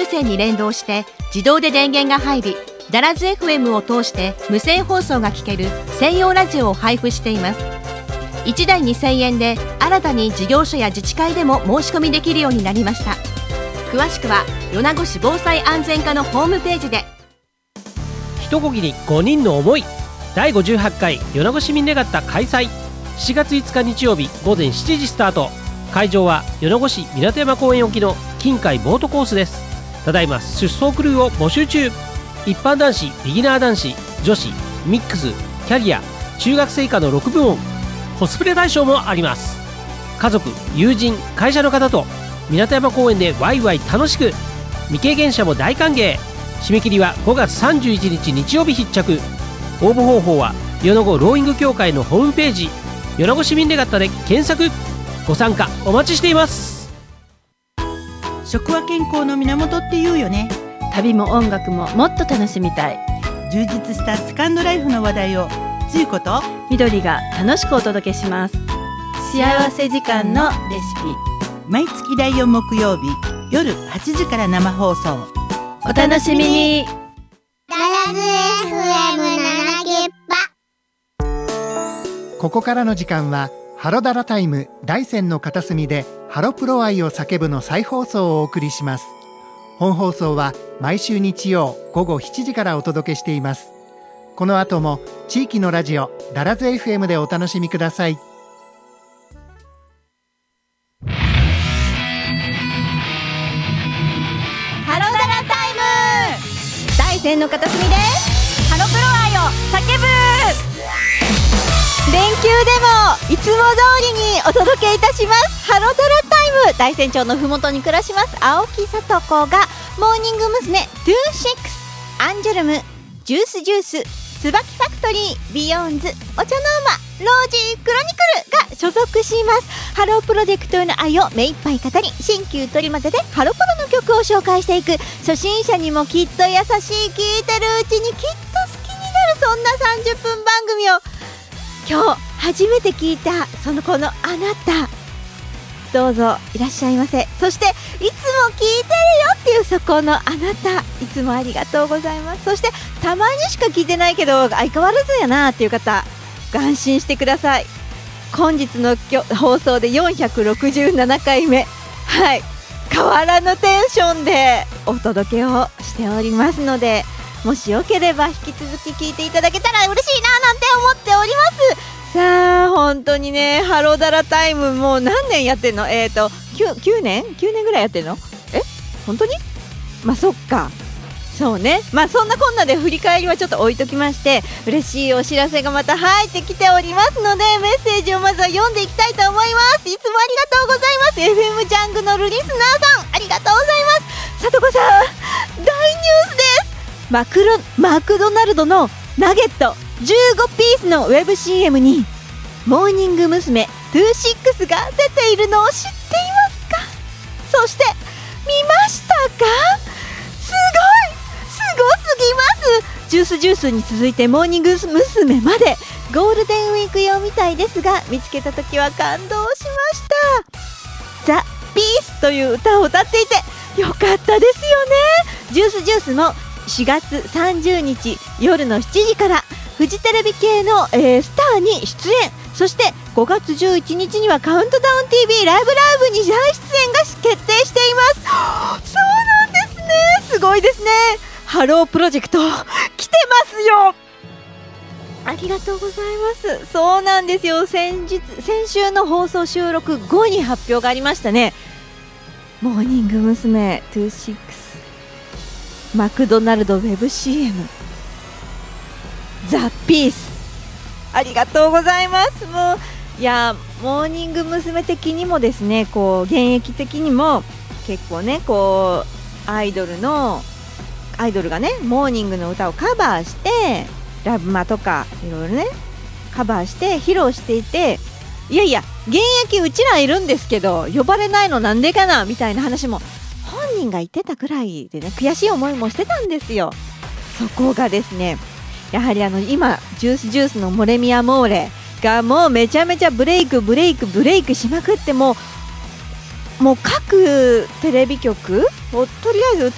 線に連動して自動で電源が入り、ダラズ FM を通して無線放送が聞ける専用ラジオを配布しています。1台2000円で新たに事業所や自治会でも申し込みできるようになりました。詳しくは米子市防災安全課のホームページで。 一こぎに5人の思い、第58回米子市民レガッタ開催。7月5日日曜日午前7時スタート。会場は米子市港山公園沖の近海ボートコースです。ただいま出走クルーを募集中。一般男子、ビギナー男子、女子、ミックス、キャリア、中学生以下の6部門、コスプレ対象もあります。家族、友人、会社の方と港山公園でワイワイ楽しく。未経験者も大歓迎。締め切りは5月31日日曜日必着。応募方法は米子ローイング協会のホームページ、米子市民レガッタで検索。ご参加お待ちしています。 食は健康の源って言うよね。 旅も音楽ももっと楽しみたい。 充実したセカンドライフの話題をつゆこと緑が楽しくお届けします。幸せ時間のレシピ、 毎月第4木曜日夜8時から生放送。 お楽しみに。 ダラズ FM7 ゲッパ。 ここからの時間はハロダラタイム大山の片隅でハロプロ愛を叫ぶの再放送をお送りします。本放送は毎週日曜午後7時からお届けしています。この後も地域のラジオダラズ FM でお楽しみください。 ハロダラタイム、大山の片隅でハロプロ愛を叫ぶ。連休でもいつも通りにお届けいたしますハロダラタイム。大山町のふもとに暮らします青木さと子がモーニング娘。26、アンジュルム、ジュースジュース、椿ファクトリー、ビヨーンズ、お茶の間、ロージークロニクルが所属しますハロープロジェクトへの愛を目いっぱい語り、新旧取り混ぜてハロプロの曲を紹介していく。初心者にもきっと優しい、聞いてるうちにきっと好きになる、そんな30分番組を今日初めて聞いたそのこのあなた、どうぞいらっしゃいませ。そしていつも聞いてるよっていうそこのあなた、いつもありがとうございます。そしてたまにしか聞いてないけど相変わらずやなっていう方、安心してください。本日の放送で467回目、はい、変わらぬテンションでお届けをしておりますので、もしよければ引き続き聞いていただけたら嬉しいななんて思っております。さあ本当にね、ハロダラタイムもう何年やってんの？9年ぐらいやってんの？本当に？まあそっか、そうね。まあそんなこんなで振り返りはちょっと置いときまして、嬉しいお知らせがまた入ってきておりますので、メッセージをまずは読んでいきたいと思います。いつもありがとうございます。 FM ジャングのリスナーさん、ありがとうございます。さとこさん、大ニュースです。マクドナルドのナゲット15ピースのウェブ CM にモーニング娘。26が出ているのを知っていますか？そして見ましたか？すごすぎます。ジュースジュースに続いてモーニング娘。までゴールデンウィーク用みたいですが、見つけた時は感動しました。ザ・ピースという歌を歌っていてよかったですよね。ジュースジュースも4月30日夜の7時からフジテレビ系の、スターに出演。そして5月11日にはカウントダウン TV ライブライブに大出演が決定しています。そうなんですね、すごいですね。ハロープロジェクト来てますよ。ありがとうございます。そうなんですよ。先週の放送収録後に発表がありましたね。モーニング娘。26マクドナルドウェブ CM ザ・ピース、ありがとうございます。もういや、モーニング娘。的にもですね、こう現役的にも結構ね、こうアイドルがねモーニングの歌をカバーしてラブマとかいろいろねカバーして披露していて、いやいや現役うちらいるんですけど呼ばれないのなんでかなみたいな話も本人が言ってたくらいでね、悔しい思いもしてたんですよ。そこがですね、やはり今ジュースのモレミアモーレがもうめちゃめちゃブレイクしまくって、もう各テレビ局をとりあえず歌